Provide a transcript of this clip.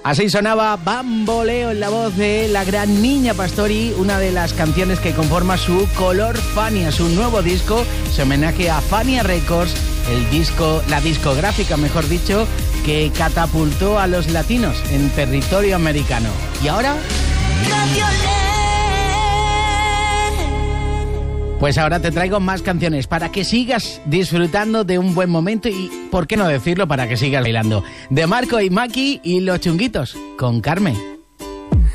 Así sonaba Bamboleo en la voz de la gran Niña Pastori, una de las canciones que conforma su Color Fania, su nuevo disco, su homenaje a Fania Records, la discográfica, mejor dicho, que catapultó a los latinos en territorio americano. Y ahora... Pues ahora te traigo más canciones para que sigas disfrutando de un buen momento y, ¿por qué no decirlo?, para que sigas bailando. De Marco y Maki y Los Chunguitos, con Carmen.